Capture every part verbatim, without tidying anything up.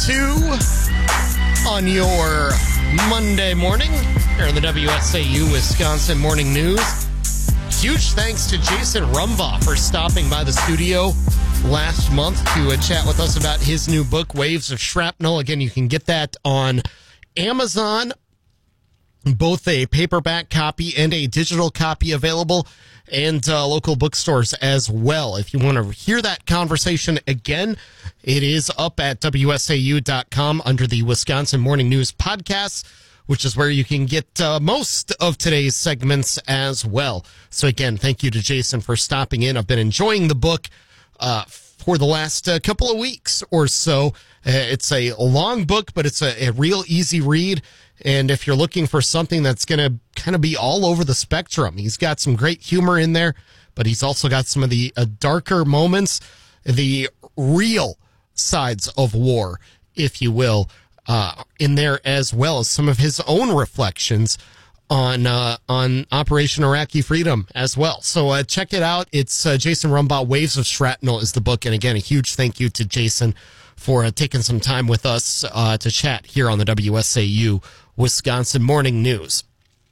two on your Monday morning here in the W S A U Wisconsin Morning News. Huge thanks to Jason Rumbaugh for stopping by the studio last month to uh, chat with us about his new book, Waves of Shrapnel. Again, you can get that on Amazon, both a paperback copy and a digital copy available, and uh, local bookstores as well. If you want to hear that conversation again, it is up at W S A U dot com under the Wisconsin Morning News Podcasts, which is where you can get uh, most of today's segments as well. So again, thank you to Jason for stopping in. I've been enjoying the book uh, for the last uh, couple of weeks or so. Uh, it's a long book, but it's a, a real easy read. And if you're looking for something that's going to kind of be all over the spectrum, he's got some great humor in there, but he's also got some of the uh, darker moments, the real sides of war, if you will, uh, in there, as well as some of his own reflections on uh, on Operation Iraqi Freedom as well. So uh, check it out. It's uh, Jason Rumbaugh, Waves of Shrapnel is the book. And again, a huge thank you to Jason for uh, taking some time with us uh, to chat here on the W S A U Wisconsin Morning News.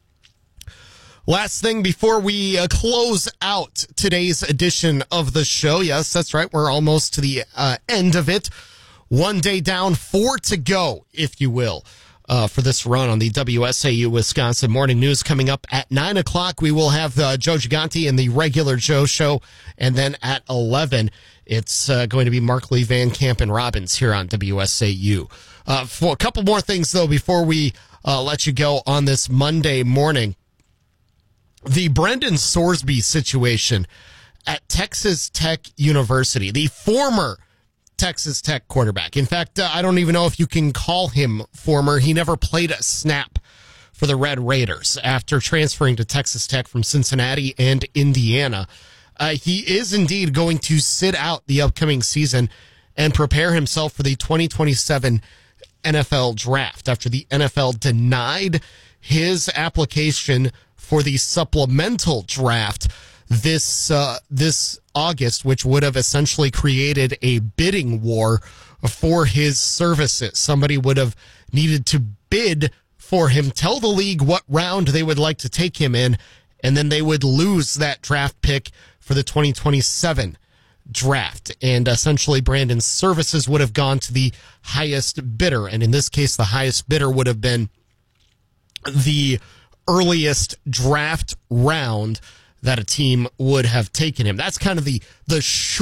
Last thing before we uh, close out today's edition of the show. Yes, that's right. We're almost to the uh, end of it. One day down, four to go, if you will, uh, for this run on the W S A U Wisconsin Morning News. Coming up at nine o'clock, we will have uh, Joe Gigante and the regular Joe show. And then at eleven, it's uh, going to be Mark Lee Van Camp and Robbins here on W S A U. Uh, for a couple more things, though, before we uh, let you go on this Monday morning. The Brendan Sorsby situation at Texas Tech University, the former Texas Tech quarterback. In fact, uh, I don't even know if you can call him former. He never played a snap for the Red Raiders after transferring to Texas Tech from Cincinnati and Indiana. Uh, he is indeed going to sit out the upcoming season and prepare himself for the twenty twenty-seven N F L draft after the N F L denied his application for the supplemental draft this uh, this August, which would have essentially created a bidding war for his services. Somebody would have needed to bid for him, tell the league what round they would like to take him in, and then they would lose that draft pick for the twenty twenty-seven draft. And essentially, Brandon's services would have gone to the highest bidder. And in this case, the highest bidder would have been the earliest draft round that a team would have taken him. That's kind of the the short